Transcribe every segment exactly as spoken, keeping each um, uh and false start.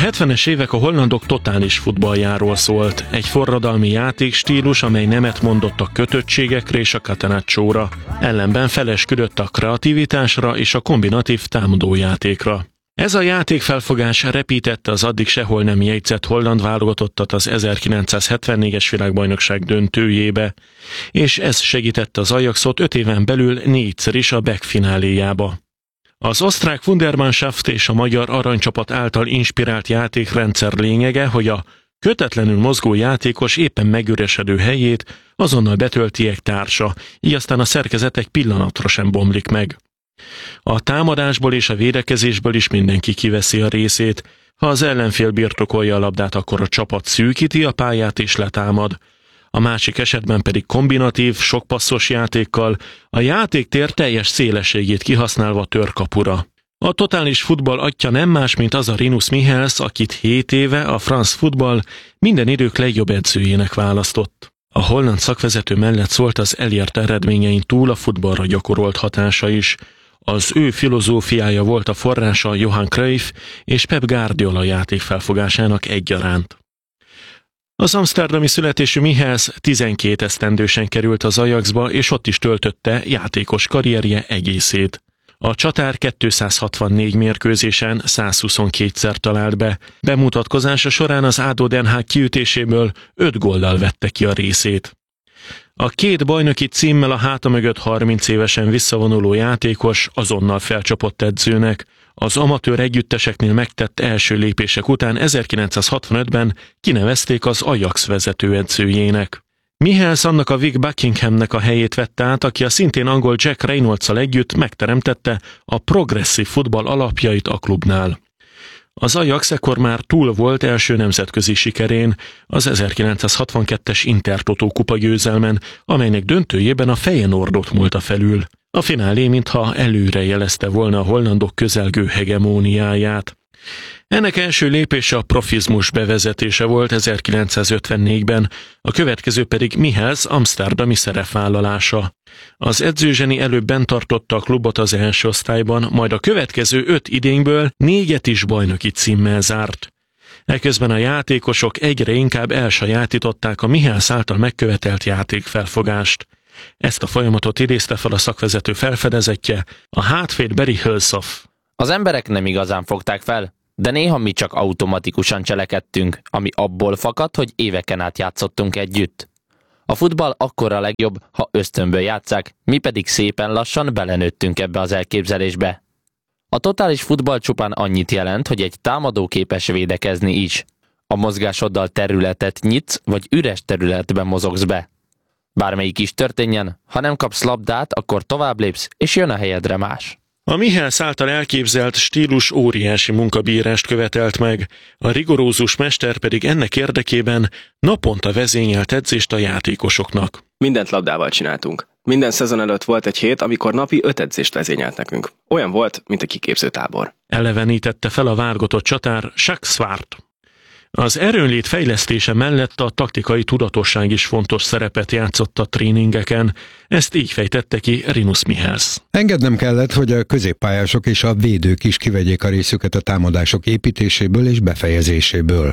hetvenes évek a hollandok totális futballjáról szólt. Egy forradalmi játékstílus, amely nemet mondott a kötöttségekre és a catenaccióra. Ellenben felesküdött a kreativitásra és a kombinatív támadójátékra. Ez a játékfelfogás repítette az addig sehol nem jegyzett holland válogatottat az ezerkilencszázhetvennégyes világbajnokság döntőjébe, és ez segítette az Ajaxot öt éven belül négyszer is a Beck fináléjába. Az osztrák Wundermannschaft és a magyar aranycsapat által inspirált játékrendszer lényege, hogy a kötetlenül mozgó játékos éppen megüresedő helyét azonnal betölti egy társa, így aztán a szerkezet egy pillanatra sem bomlik meg. A támadásból és a védekezésből is mindenki kiveszi a részét. Ha az ellenfél birtokolja a labdát, akkor a csapat szűkíti a pályát és letámad. A másik esetben pedig kombinatív, sokpasszos játékkal a játéktér teljes szélességét kihasználva tör kapura. A totális futball atya nem más, mint az a Rinus Michels, akit hét éve a France Football minden idők legjobb edzőjének választott. A holland szakvezető mellett szólt az elért eredményein túl a futballra gyakorolt hatása is. Az ő filozófiája volt a forrása Johan Cruyff és Pep Guardiola játékfelfogásának egyaránt. Az amszterdami születésű Michels tizenkét esztendősen került az Ajaxba, és ott is töltötte játékos karrierje egészét. A csatár kétszázhatvannégy mérkőzésen százhuszonkétszer talált be. Bemutatkozása során az á dé o Den Haag kiütéséből öt góllal vette ki a részét. A két bajnoki címmel a háta mögött harminc évesen visszavonuló játékos azonnal felcsapott edzőnek. Az amatőr együtteseknél megtett első lépések után ezerkilencszázhatvanötben kinevezték az Ajax vezetőedzőjének. Michels annak a Vic Buckinghamnek a helyét vette át, aki a szintén angol Jack Reynolds-szal együtt megteremtette a progresszív futball alapjait a klubnál. Az Ajax ekkor már túl volt első nemzetközi sikerén, az ezerkilencszázhatvankettes Intertotó kupa győzelmen, amelynek döntőjében a Feyenoordot múlta felül. A finálé mintha előre jelezte volna a hollandok közelgő hegemóniáját. Ennek első lépése a profizmus bevezetése volt ezerkilencszázötvennégyben, a következő pedig Michels amszterdami szerepvállalása. Az edzőzseni előbb bent tartotta a klubot az első osztályban, majd a következő öt idényből négyet is bajnoki címmel zárt. Eközben a játékosok egyre inkább elsajátították a Michels által megkövetelt játékfelfogást. Ezt a folyamatot idézte fel a szakvezető felfedezetje, a hátvéd Barry Hulshoff. Az emberek nem igazán fogták fel, de néha mi csak automatikusan cselekedtünk, ami abból fakad, hogy éveken át játszottunk együtt. A futball akkor a legjobb, ha ösztönből játsszák, mi pedig szépen lassan belenőttünk ebbe az elképzelésbe. A totális futball csupán annyit jelent, hogy egy támadó képes védekezni is. A mozgásoddal területet nyitsz, vagy üres területben mozogsz be. Bármelyik is történjen, ha nem kapsz labdát, akkor tovább lépsz, és jön a helyedre más. A Michels által elképzelt stílus óriási munkabírást követelt meg, a rigorózus mester pedig ennek érdekében naponta vezényelt edzést a játékosoknak. Mindent labdával csináltunk. Minden szezon előtt volt egy hét, amikor napi öt edzést vezényelt nekünk. Olyan volt, mint a kiképzőtábor. Elevenítette fel a válogatott csatár Jacques Swart. Az erőnlét fejlesztése mellett a taktikai tudatosság is fontos szerepet játszott a tréningeken, ezt így fejtette ki Rinus Michels. Engednem kellett, hogy a középpályások és a védők is kivegyék a részüket a támadások építéséből és befejezéséből.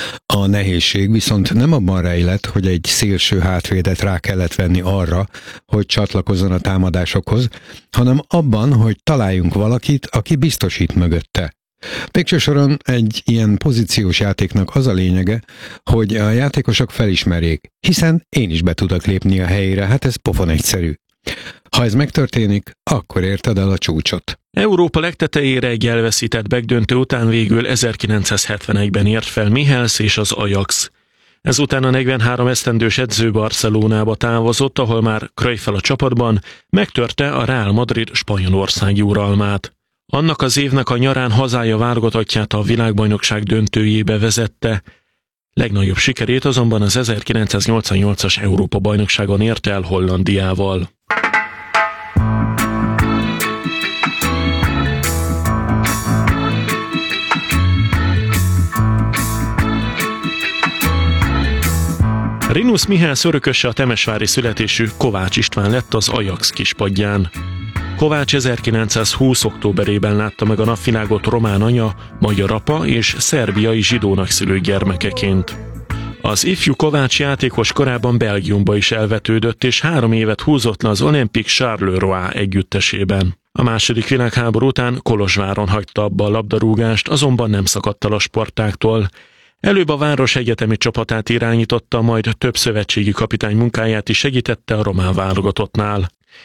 A nehézség viszont nem abban rejlett, hogy egy szélső hátvédet rá kellett venni arra, hogy csatlakozzon a támadásokhoz, hanem abban, hogy találjunk valakit, aki biztosít mögötte. Végső soron egy ilyen pozíciós játéknak az a lényege, hogy a játékosok felismerjék, hiszen én is be tudok lépni a helyére, hát ez pofon egyszerű. Ha ez megtörténik, akkor érted el a csúcsot. Európa legtetejére egy elveszített begdöntő után végül ezerkilencszázhetvenegyben ért fel Michels és az Ajax. Ezután a negyvenhárom esztendős edző Barcelonába távozott, ahol már Cruyffel a csapatban megtörte a Real Madrid spanyolországi uralmát. Annak az évnek a nyarán hazája válogatottját a világbajnokság döntőjébe vezette. Legnagyobb sikerét azonban az ezerkilencszáznyolcvannyolcas Európa-bajnokságon érte el Hollandiával. Rinus Michels örököse a temesvári születésű Kovács István lett az Ajax kispadján. Kovács ezerkilencszázhúsz. októberében látta meg a napvilágot román anya, magyar apa és szerbiai zsidónak szülő gyermekeként. Az ifjú Kovács játékos korában Belgiumba is elvetődött, és három évet húzott le az Olympique Charleroi együttesében. A második világháború után Kolozsváron hagyta abba a labdarúgást, azonban nem szakadt el a sportáktól. Előbb a város egyetemi csapatát irányította, majd több szövetségi kapitány munkáját is segítette a román válogatottnál.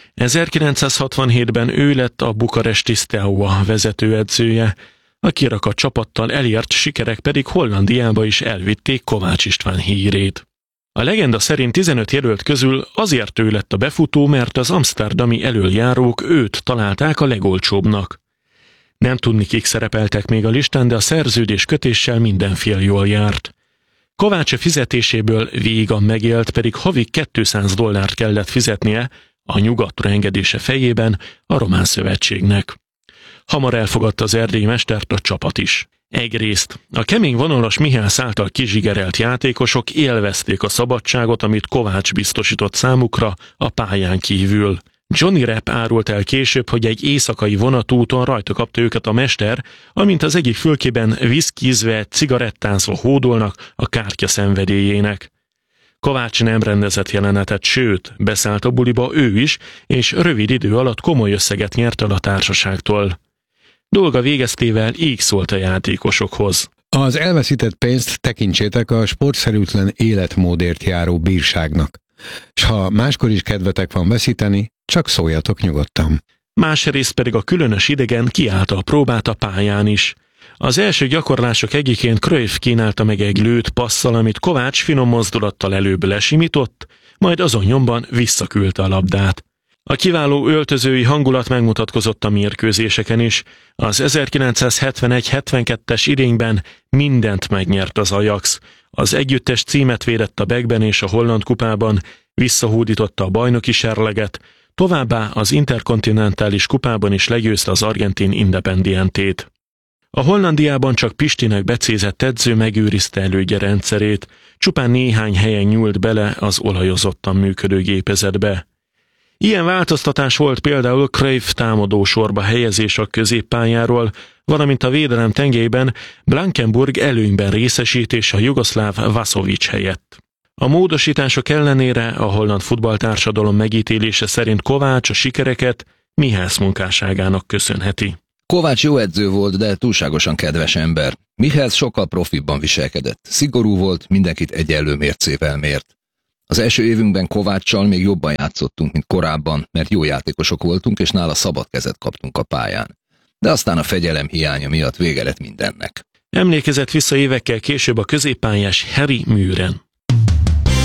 ezerkilencszázhatvanhétben ő lett a bukaresti Steaua vezetőedzője, a kirakat csapattal elért sikerek pedig Hollandiába is elvitték Kovács István hírét. A legenda szerint tizenöt jelölt közül azért ő lett a befutó, mert az amszterdami elöljárók őt találták a legolcsóbbnak. Nem tudni, kik szerepeltek még a listán, de a szerződés kötéssel mindenfél jól járt. Kovács a fizetéséből vígan megélt, pedig havi kétszáz dollárt kellett fizetnie a nyugatra engedése fejében a román szövetségnek. Hamar elfogadta az erdélyi mestert a csapat is. Egyrészt a kemény vonalas Mihász által kizsigerelt játékosok élvezték a szabadságot, amit Kovács biztosított számukra a pályán kívül. Johnny Rapp árult el később, hogy egy éjszakai vonatúton rajta kapta őket a mester, amint az egyik fülkében viszkizve, cigarettázva hódolnak a kártya szenvedélyének. Kovács nem rendezett jelenetet, sőt, beszállt a buliba ő is, és rövid idő alatt komoly összeget nyert el a társaságtól. Dolga végeztével így szólt a játékosokhoz. Az elveszített pénzt tekintsétek a sportszerűtlen életmódért járó bírságnak. S ha máskor is kedvetek van veszíteni, csak szóljatok nyugodtan. Másrészt pedig a különös idegen kiállta a próbát a pályán is. Az első gyakorlások egyiként Cruyff kínálta meg egy lőtt passzal, amit Kovács finom mozdulattal előbb lesimított, majd azon nyomban visszaküldte a labdát. A kiváló öltözői hangulat megmutatkozott a mérkőzéseken is. Az ezerkilencszázhetvenegy hetvenkettes idényben mindent megnyert az Ajax. Az együttes címet védett a Beckben és a Holland kupában, visszahódította a bajnoki serleget, továbbá az interkontinentális kupában is legyőzte az argentin Independientét. A Hollandiában csak Pistinek becézett edző megőrizte elődje rendszerét, csupán néhány helyen nyúlt bele az olajozottan működő gépezetbe. Ilyen változtatás volt például Cruyff támadó sorba helyezés a középpályáról, valamint a védelem tengelyben Blankenburg előnyben részesítés a jugoszláv Vasovic helyett. A módosítások ellenére a holland futballtársadalom megítélése szerint Kovács a sikereket Mihász munkásságának köszönheti. Kovács jó edző volt, de túlságosan kedves ember. Mihász sokkal profibban viselkedett. Szigorú volt, mindenkit egyenlő mércével mért. Az első évünkben Kováccsal még jobban játszottunk, mint korábban, mert jó játékosok voltunk, és nála szabad kezet kaptunk a pályán. De aztán a fegyelem hiánya miatt vége lett mindennek. Emlékezett vissza évekkel később a középpályás Harry Mühren.